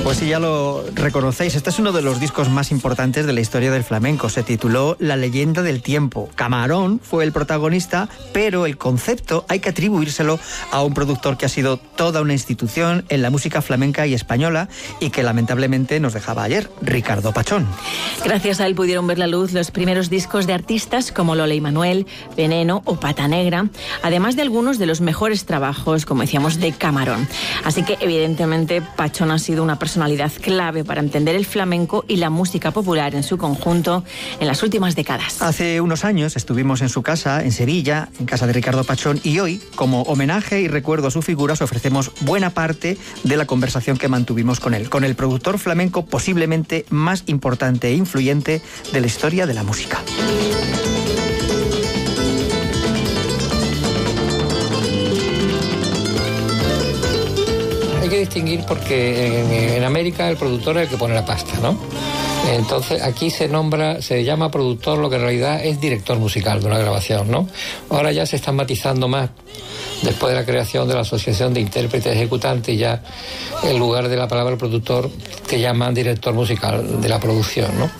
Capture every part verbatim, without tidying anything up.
Pues sí, ya lo reconocéis, este es uno de los discos más importantes de la historia del flamenco. Se tituló La leyenda del tiempo. Camarón fue el protagonista, pero el concepto hay que atribuírselo a un productor que ha sido toda una institución en la música flamenca y española y que lamentablemente nos dejaba ayer, Ricardo Pachón. Gracias a él pudieron ver la luz los primeros discos de artistas como Lola y Manuel, Veneno o Pata Negra, además de algunos de los mejores trabajos, como decíamos, de Camarón. Así que evidentemente Pachón ha sido una personalidad clave para entender el flamenco y la música popular en su conjunto en las últimas décadas. Hace unos años estuvimos en su casa, en Sevilla, en casa de Ricardo Pachón, y hoy, como homenaje y recuerdo a su figura, os ofrecemos buena parte de la conversación que mantuvimos con él, con el productor flamenco posiblemente más importante e influyente de la historia de la música. Hay que distinguir porque en, en América el productor es el que pone la pasta, ¿no? Entonces aquí se nombra, se llama productor, lo que en realidad es director musical de una grabación, ¿no? Ahora ya se están matizando más después de la creación de la Asociación de Intérpretes Ejecutantes, ya en lugar de la palabra productor te llaman director musical de la producción, ¿no?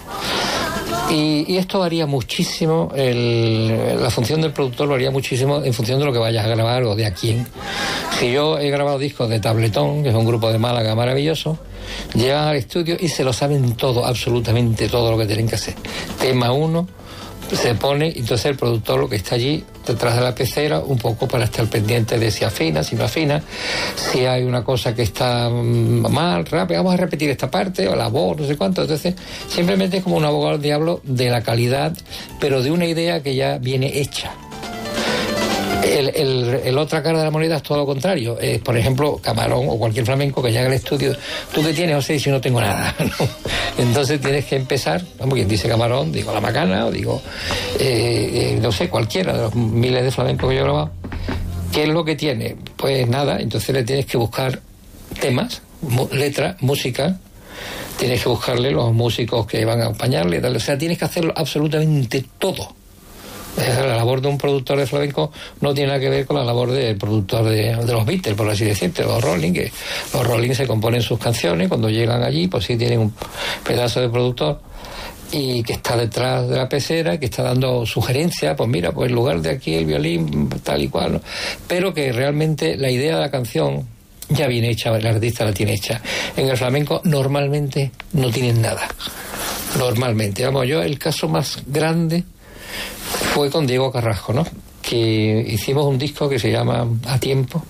Y, y esto varía muchísimo, el, la función del productor varía muchísimo en función de lo que vayas a grabar o de a quién. Si yo he grabado discos de Tabletón, que es un grupo de Málaga maravilloso, llegan al estudio y se lo saben todo, absolutamente todo lo que tienen que hacer. Tema uno, se pone, entonces el productor lo que está allí detrás de la pecera un poco para estar pendiente de si afina, si no afina, si hay una cosa que está mal, rápido, vamos a repetir esta parte, o la voz, no sé cuánto. Entonces simplemente es como un abogado del diablo de la calidad, pero de una idea que ya viene hecha. El, el, el otra cara de la moneda es todo lo contrario. Eh, por ejemplo, Camarón o cualquier flamenco que llega al estudio, ¿tú qué tienes? O sea, si no tengo nada, ¿no? Entonces tienes que empezar, como quien dice Camarón, digo La Macana, o digo, eh, eh, no sé, cualquiera de los miles de flamencos que yo he grabado. ¿Qué es lo que tiene? Pues nada, entonces le tienes que buscar temas, letra, música, tienes que buscarle los músicos que van a acompañarle, o sea, tienes que hacerlo absolutamente todo. La labor de un productor de flamenco no tiene nada que ver con la labor del productor de, de los Beatles, por así decirte, los Rolling, que los Rolling se componen sus canciones, cuando llegan allí, pues sí tienen un pedazo de productor y que está detrás de la pecera, que está dando sugerencias, pues mira, pues en lugar de aquí el violín, tal y cual, ¿no? Pero que realmente la idea de la canción ya viene hecha, el artista la tiene hecha. En el flamenco normalmente no tienen nada, normalmente. Vamos, yo el caso más grande fue con Diego Carrasco, ¿no? Que hicimos un disco que se llama A Tiempo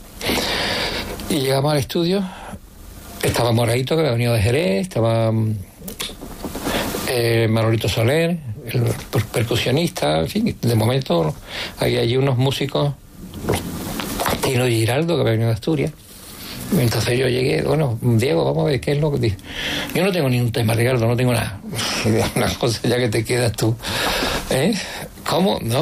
y llegamos al estudio, estaba Moraito, que había venido de Jerez, estaba eh, Manolito Soler, el per percusionista, en fin, de momento hay allí unos músicos, Tino Giraldo, que había venido de Asturias. Entonces yo llegué, bueno, Diego, vamos a ver qué es lo que dice. Yo no tengo ni un tema, Ricardo, no tengo nada. Una cosa ya que te quedas tú. ¿Eh? ¿Cómo? No.